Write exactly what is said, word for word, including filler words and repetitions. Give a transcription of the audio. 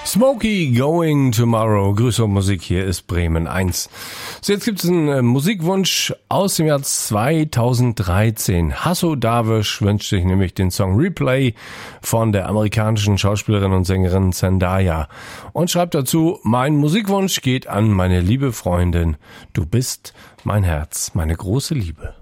Smokey Going Tomorrow. Grüße und Musik, hier ist Bremen eins. So, jetzt gibt es einen äh, Musikwunsch aus dem Jahr zweitausenddreizehn. Hasso Darwish wünscht sich nämlich den Song Replay von der amerikanischen Schauspielerin und Sängerin Zendaya und schreibt dazu: Mein Musikwunsch geht an meine liebe Freundin. Du bist mein Herz, meine große Liebe.